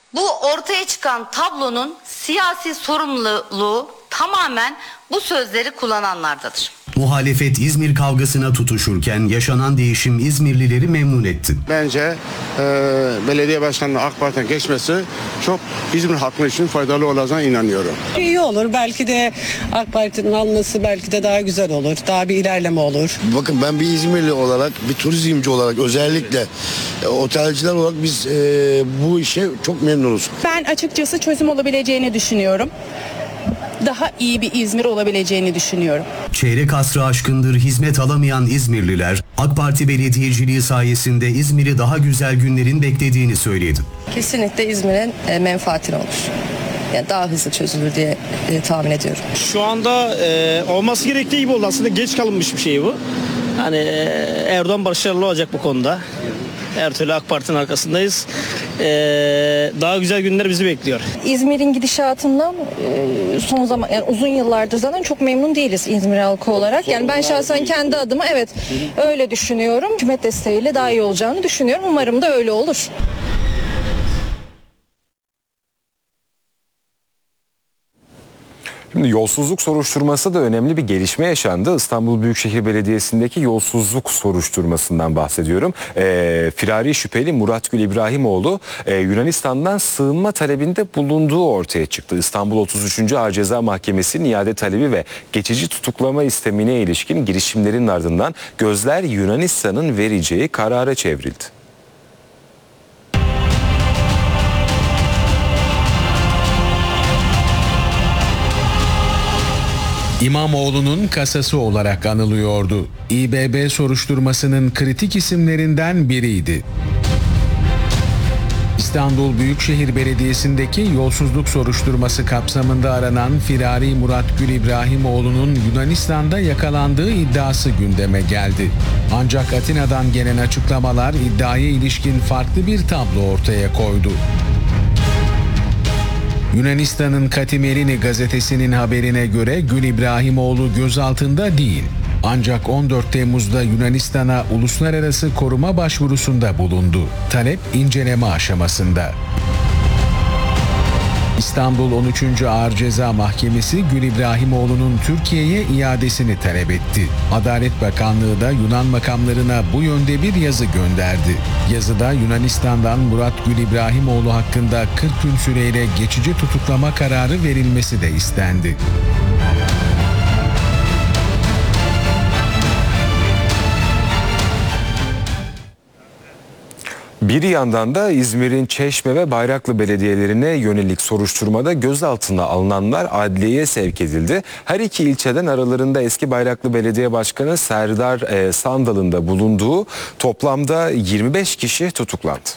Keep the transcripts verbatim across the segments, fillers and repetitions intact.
Bu ortaya çıkan tablonun siyasi sorumluluğu tamamen bu sözleri kullananlardadır. Muhalefet İzmir kavgasına tutuşurken yaşanan değişim İzmirlileri memnun etti. Bence e, belediye başkanlığı AK Parti'den geçmesi çok İzmir halkı için faydalı olacağına inanıyorum. İyi olur. Belki de AK Parti'nin alması belki de daha güzel olur. Daha bir ilerleme olur. Bakın ben bir İzmirli olarak, bir turizmci olarak özellikle e, otelciler olarak biz e, bu işe çok memnunuz. Ben açıkçası çözüm olabileceğini düşünüyorum. Daha iyi bir İzmir olabileceğini düşünüyorum. Çeyrek asrı aşkındır hizmet alamayan İzmirliler, AK Parti belediyeciliği sayesinde İzmir'i daha güzel günlerin beklediğini söyledi. Kesinlikle İzmir'in e, menfaatine olur. Yani daha hızlı çözülür diye e, tahmin ediyorum. Şu anda e, olması gerektiği gibi oldu. Aslında geç kalınmış bir şey bu. Hani e, Erdoğan başarılı olacak bu konuda. Her türlü AK Parti'nin arkasındayız. Ee, daha güzel günler bizi bekliyor. İzmir'in gidişatından e, son zaman yani uzun yıllardır zaten çok memnun değiliz İzmir halkı olarak. Yani ben şahsen kendi adıma evet öyle düşünüyorum. Hükümet desteğiyle daha iyi olacağını düşünüyorum. Umarım da öyle olur. Şimdi yolsuzluk soruşturması da önemli bir gelişme yaşandı. İstanbul Büyükşehir Belediyesi'ndeki yolsuzluk soruşturmasından bahsediyorum. E, firari şüpheli Murat Gül İbrahimoğlu e, Yunanistan'dan sığınma talebinde bulunduğu ortaya çıktı. İstanbul otuz üçüncü Ağır Ceza Mahkemesi'nin iade talebi ve geçici tutuklama istemine ilişkin girişimlerin ardından gözler Yunanistan'ın vereceği karara çevrildi. İmamoğlu'nun kasası olarak anılıyordu. İBB soruşturmasının kritik isimlerinden biriydi. İstanbul Büyükşehir Belediyesi'ndeki yolsuzluk soruşturması kapsamında aranan firari Murat Gül İbrahimoğlu'nun Yunanistan'da yakalandığı iddiası gündeme geldi. Ancak Atina'dan gelen açıklamalar iddiaya ilişkin farklı bir tablo ortaya koydu. Yunanistan'ın Katimerini gazetesinin haberine göre Gül İbrahimoğlu gözaltında değil. Ancak on dört Temmuz'da Yunanistan'a uluslararası koruma başvurusunda bulundu. Talep inceleme aşamasında. İstanbul on üçüncü Ağır Ceza Mahkemesi Gül İbrahimoğlu'nun Türkiye'ye iadesini talep etti. Adalet Bakanlığı da Yunan makamlarına bu yönde bir yazı gönderdi. Yazıda Yunanistan'dan Murat Gül İbrahimoğlu hakkında kırk gün süreyle geçici tutuklama kararı verilmesi de istendi. Bir yandan da İzmir'in Çeşme ve Bayraklı belediyelerine yönelik soruşturmada gözaltına alınanlar adliyeye sevk edildi. Her iki ilçeden aralarında eski Bayraklı Belediye Başkanı Serdar e, Sandal'ın da bulunduğu toplamda yirmi beş kişi tutuklandı.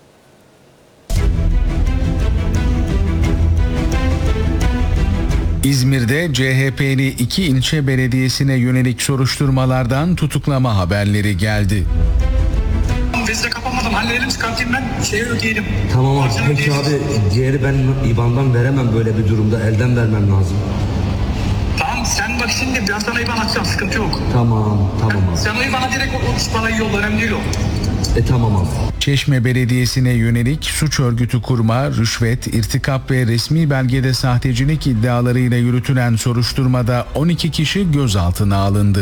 İzmir'de C H P'li iki ilçe belediyesine yönelik soruşturmalardan tutuklama haberleri geldi. Vizite kapamadım. Halledelim, çıkartayım ben. Şeyi ödeyelim. Tamam abi. Peki abi diğeri ben İ B A N'dan veremem böyle bir durumda. Elden vermem lazım. Tamam sen bak şimdi ben sana İ B A N açacağım. Sıkıntı yok. Tamam. Tamam abi. Sen o İ B A N''a direkt o bana yolla. Önemli değil o. E tamam abi. Çeşme Belediyesi'ne yönelik suç örgütü kurma, rüşvet, irtikap ve resmi belgede sahtecilik iddialarıyla yürütülen soruşturmada on iki kişi gözaltına alındı.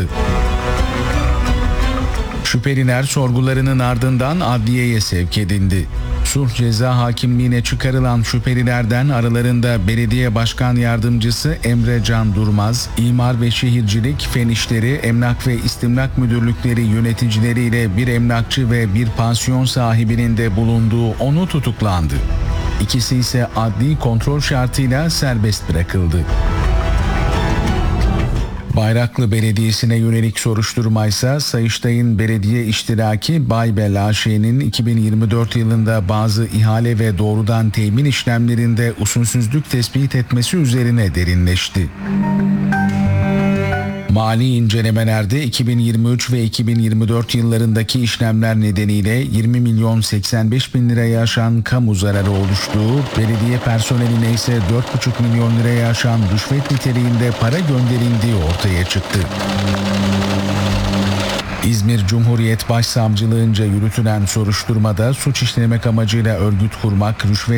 Şüpheliler sorgularının ardından adliyeye sevk edildi. Sulh Ceza Hakimliğine çıkarılan şüphelilerden aralarında Belediye Başkan Yardımcısı Emre Can Durmaz, İmar ve Şehircilik, Fen İşleri, Emlak ve İstimlak Müdürlükleri yöneticileriyle bir emlakçı ve bir pansiyon sahibinin de bulunduğu onu tutuklandı. İkisi ise adli kontrol şartıyla serbest bırakıldı. Bayraklı Belediyesi'ne yönelik soruşturma ise Sayıştay'ın belediye iştiraki Baybel A Ş'nin iki bin yirmi dört yılında bazı ihale ve doğrudan temin işlemlerinde usulsüzlük tespit etmesi üzerine derinleşti. Mali incelemelerde iki bin yirmi üç ve iki bin yirmi dört yıllarındaki işlemler nedeniyle yirmi milyon seksen beş bin liraya aşan kamu zararı oluştuğu, belediye personeline ise dört buçuk milyon liraya aşan rüşvet niteliğinde para gönderildiği ortaya çıktı. İzmir Cumhuriyet Başsavcılığınca yürütülen soruşturmada suç işlemek amacıyla örgüt kurmak, rüşvet